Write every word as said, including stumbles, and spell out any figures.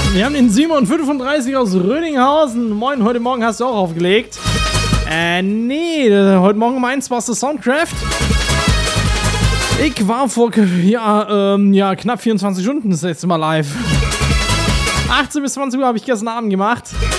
Wir haben den Simon fünfunddreißig aus Rödinghausen. Moin, heute Morgen hast du auch aufgelegt. Äh, nee, heute Morgen meins war es das Soundcraft. Ich war vor ja, ähm, ja, knapp vierundzwanzig Stunden das letzte Mal live. achtzehn bis zwanzig Uhr habe ich gestern Abend gemacht.